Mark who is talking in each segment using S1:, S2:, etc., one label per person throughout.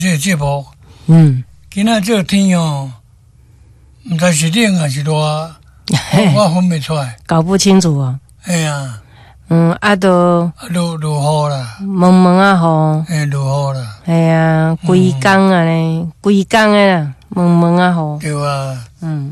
S1: 这个节目，今仔这天哦，毋知是冷还是热，我分不出来，
S2: 搞不清楚哦。
S1: 哎呀，
S2: 都
S1: 落雨啦，
S2: 蒙蒙啊雨，
S1: 落雨啦，
S2: 哎呀，规工啊咧，规工诶啦，蒙蒙啊雨，
S1: 对啊，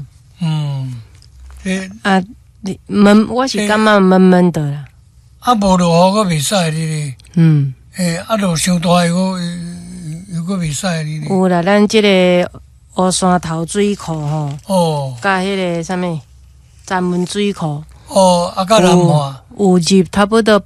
S2: 我是感觉闷闷的啦。
S1: 无落雨个袂使哩，落伤大又个袂使哩。
S2: 有啦，咱即个乌山头水库吼，甲迄个啥物闸门水库，
S1: 甲南华
S2: 有入差不多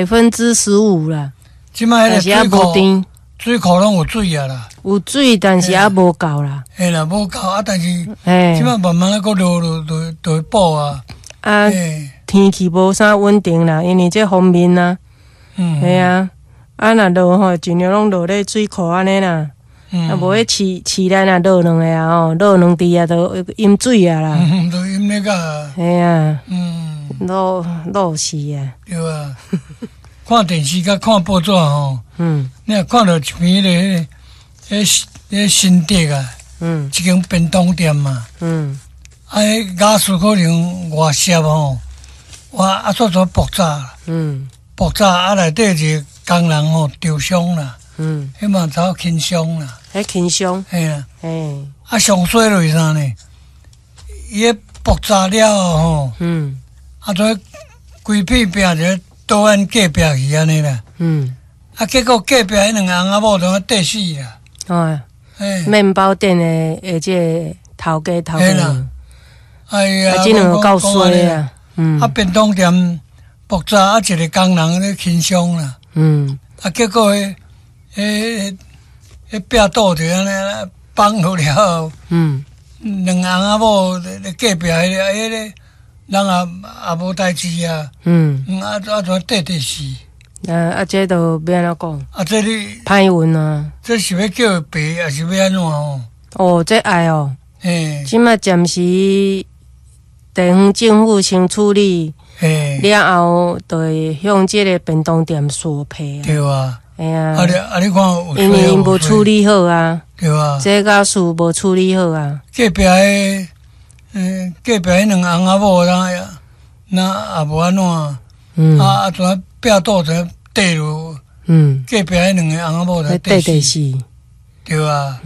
S2: 15%啦。
S1: 即摆迄个水库拢有水啊啦，
S2: 有水，但是还无够啦。
S1: 嘿啦，无够啊，但是即摆慢慢个落就会补啊。
S2: 天气无啥稳定啦，因为这方面啦，系啊，若落吼，尽量拢落咧水库安尼啦，无迄市内若落两个啊落两滴啊，都淹水啊啦，
S1: 都淹那个，
S2: 系啊，落死啊，
S1: 对啊，看电视甲看报纸吼，你若看到一边迄新店啊，一间便当店嘛，雅士可能外涉吼。哇！做爆炸，爆炸内底一个工人吼受伤啦，迄嘛走轻伤啦，
S2: 轻伤，
S1: 嘿啦，上衰落是啥呢？伊迄爆炸了吼，做规片拼着倒按隔壁去安尼啦，结果隔壁迄两个翁仔某都跌死啦，
S2: 面包店的这头家，
S1: 哎呀，
S2: 这两个够衰啊！
S1: 便当店爆炸，一个工人咧轻伤啦。结果迄壁倒就安尼放落了。两个翁仔某咧隔壁迄个人也无代志啊。怎跌死？
S2: 这都要安怎讲？
S1: 这你
S2: 歹运啊！
S1: 这是要叫赔，还是要安怎？
S2: 这爱即摆暂时。地方政府先处理，了后就会向这个便当店索赔啊。
S1: 对啊，
S2: 哎呀，
S1: 你看有
S2: 因为无处理好啊。
S1: 对啊，
S2: 这个事无处理好啊。
S1: 隔壁隔壁迄两个翁仔某那也无安怎，怎壁倒就跌落，隔壁迄两个翁仔某就跌死。对啊，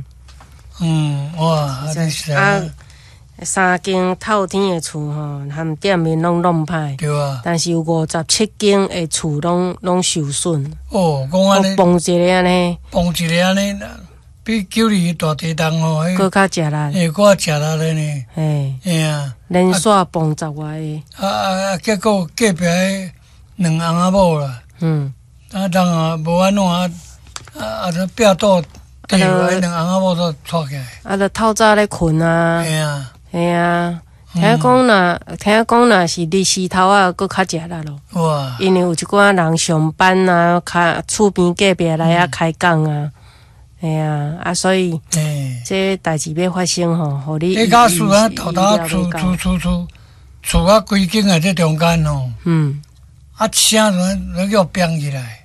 S1: 哇，真是啊。
S2: 3间透天的厝吼，含店面拢弄歹，
S1: 对啊。
S2: 但是有57间的厝拢受损。
S1: 讲安尼，
S2: 崩一个安尼，
S1: 比9里大地震吼，
S2: 搁较食力，
S1: 搁较食力咧呢。嘿啊，
S2: 连续崩10外
S1: 个。结果隔壁两个翁仔某啦，人也无安怎这壁倒地落，两个翁仔某都错起来。
S2: 就透早咧困啊。
S1: 嘿啊。
S2: 嘿啊，听讲若是日时头啊，搁较食力咯。哇！因为有一寡人上班啊，厝边隔壁来开讲啊，嘿啊，所以这代志要发生吼，互你。
S1: 假使头厝啊规间啊，这中间吼，声就叫变起来。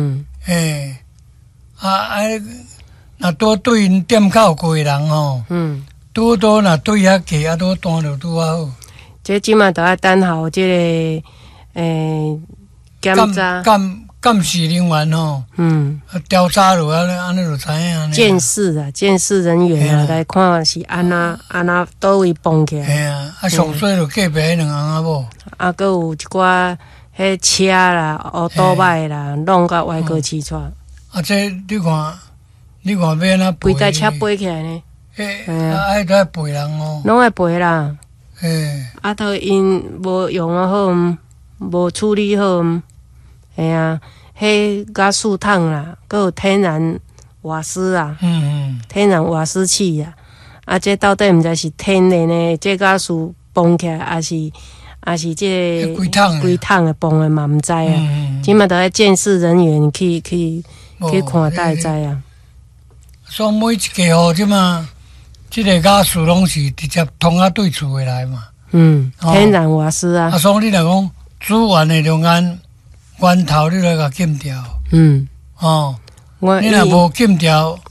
S1: 若多对因店口过人吼。拄若对遐过，拄单就拄好。
S2: 这即马都要等候这个检查。
S1: 监视人员吼，调查落安尼就知影。
S2: 监视人员啊，来看是安那倒位崩起来。
S1: 嘿啊，上水就隔壁迄两个翁仔某。
S2: 搁有一寡迄车啦、乌多摆啦，弄到外国起出。
S1: 这你看要安怎
S2: 规台车飞起来呢？
S1: 都要陪人哦，
S2: 拢爱陪啦。都因无用好，无处理好，迄加树桶啦，搁有天然瓦斯啊，天然瓦斯器啊，这到底毋知是天然的这加树崩起来，还是这规桶的崩的嘛？毋知啊。即马都要监视人员去看待知啊。
S1: 所以每一家户即马。这个家属拢是直接通对厝的来嘛，
S2: 天然瓦斯啊。
S1: 所以你若讲资源的中间源头，你来甲禁掉，你若无禁掉，